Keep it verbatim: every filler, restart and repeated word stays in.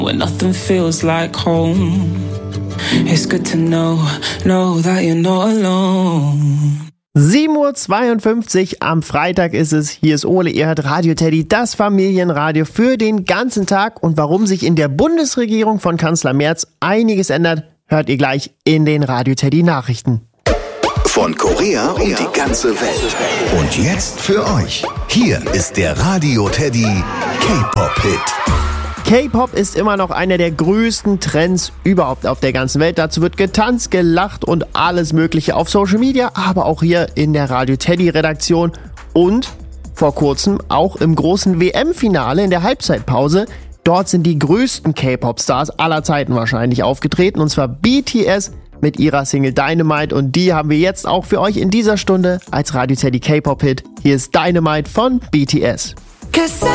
When nothing feels like home, it's good to know, know that you're not alone. sieben Uhr zweiundfünfzig am Freitag ist es. Hier ist Ole, ihr hört Radio Teddy, das Familienradio für den ganzen Tag. Und warum sich in der Bundesregierung von Kanzler Merz einiges ändert, hört ihr gleich in den Radio Teddy Nachrichten. Von Korea und die ganze Welt. Und jetzt für euch. Hier ist der Radio Teddy K-Pop-Hit. K-Pop ist immer noch einer der größten Trends überhaupt auf der ganzen Welt. Dazu wird getanzt, gelacht und alles Mögliche auf Social Media, aber auch hier in der Radio Teddy Redaktion und vor kurzem auch im großen W M-Finale in der Halbzeitpause. Dort sind die größten K-Pop-Stars aller Zeiten wahrscheinlich aufgetreten, und zwar B T S mit ihrer Single Dynamite, und die haben wir jetzt auch für euch in dieser Stunde als Radio Teddy K-Pop-Hit. Hier ist Dynamite von B T S.